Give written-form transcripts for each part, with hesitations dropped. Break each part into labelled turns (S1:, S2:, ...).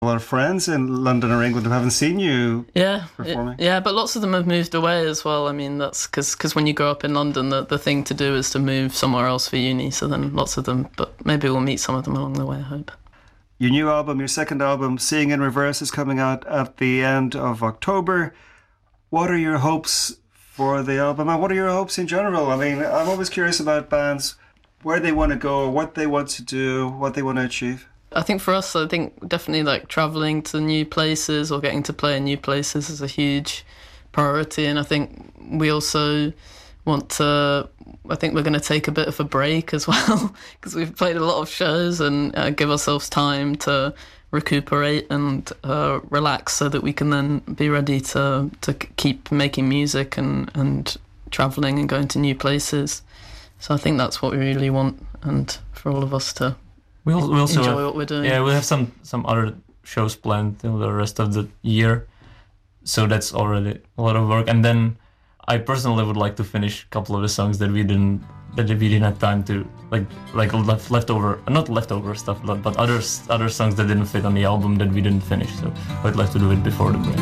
S1: a lot of friends in London or England who haven't seen you performing.
S2: Yeah, but lots of them have moved away as well. I mean, that's because when you grow up in London, the thing to do is to move somewhere else for uni. So then lots of them, but maybe we'll meet some of them along the way, I hope.
S1: Your new album, your second album, Seeing in Reverse, is coming out at the end of October. What are your hopes for the album, and what are your hopes in general? I mean, I'm always curious about bands, where they want to go, what they want to do, what they want to achieve.
S2: I think for us, I think definitely like travelling to new places or getting to play in new places is a huge priority. And I think we also want to, I think we're going to take a bit of a break as well because we've played a lot of shows and give ourselves time to recuperate and relax so that we can then be ready to keep making music and travelling and going to new places. So I think that's what we really want, and for all of us to
S3: we also
S2: enjoy what we're doing.
S3: Yeah, we'll have some other shows planned in the rest of the year, so that's already a lot of work. And then I personally would like to finish a couple of the songs that we didn't have time to, like leftover, not leftover stuff, but other songs that didn't fit on the album that we didn't finish. So I'd like to do it before the break.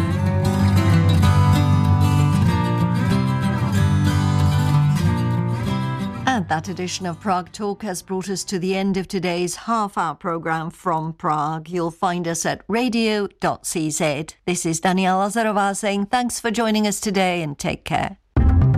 S4: And that edition of Prague Talk has brought us to the end of today's half-hour programme from Prague. You'll find us at radio.cz. This is Daniela Lazarová saying thanks for joining us today and take care.